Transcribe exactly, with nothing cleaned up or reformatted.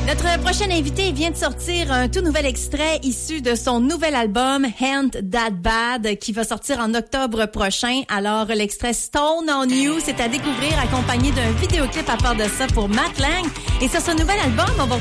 Notre prochain invité vient de sortir un tout nouvel extrait issu de son nouvel album Ain't That Bad qui va sortir en octobre prochain. Alors, l'extrait Stone on You, c'est à découvrir accompagné d'un vidéoclip à part de ça pour Matt Lang. Et sur ce nouvel album, on va